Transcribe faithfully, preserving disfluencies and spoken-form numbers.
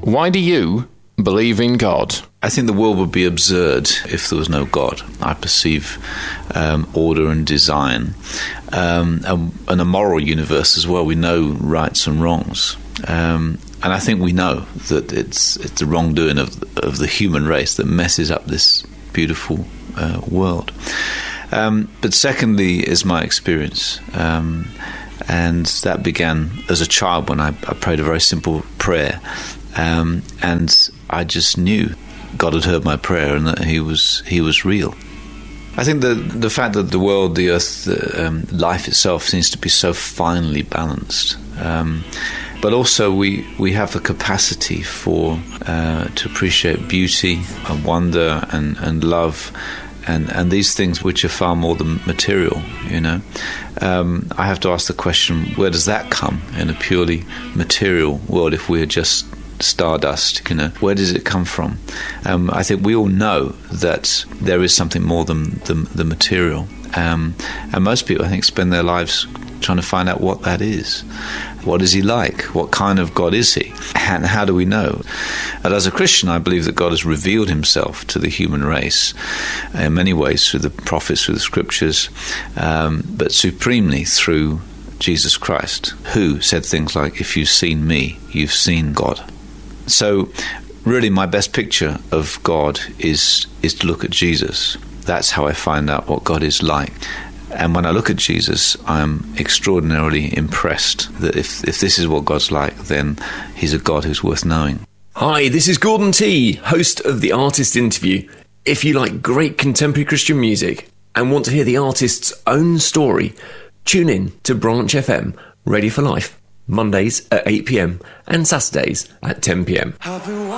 Why do you believe in God? I think the world would be absurd if there was no God. I perceive um, order and design, um, and, and a moral universe as well. We know rights and wrongs. Um, and I think we know that it's it's the wrongdoing of, of the human race that messes up this beautiful uh, world. Um, but secondly is my experience. Um, and that began as a child when I, I prayed a very simple prayer. Um, and I just knew God had heard my prayer and that he was he was real. I think the the fact that the world, the earth, the, um, life itself seems to be so finely balanced. Um, but also we, we have the capacity for uh, to appreciate beauty and wonder and, and love and, and these things which are far more than material, you know. Um, I have to ask the question, where does that come in a purely material world if we are just stardust, you know? Where does it come from? Um, I think we all know that there is something more than the, the material. Um, and most people, I think, spend their lives trying to find out what that is. What is he like? What kind of God is he? And how do we know? And as a Christian, I believe that God has revealed himself to the human race in many ways through the prophets, through the scriptures, um, but supremely through Jesus Christ, who said things like, if you've seen me, you've seen God. So really my best picture of God is is to look at Jesus. That's how I find out what God is like. And when I look at Jesus, I'm extraordinarily impressed that if, if this is what God's like, then he's a God who's worth knowing. Hi, this is Gordon T, host of The Artist Interview. If you like great contemporary Christian music and want to hear the artist's own story, tune in to Branch F M, Ready for Life, Mondays at eight p.m. and Saturdays at ten p.m.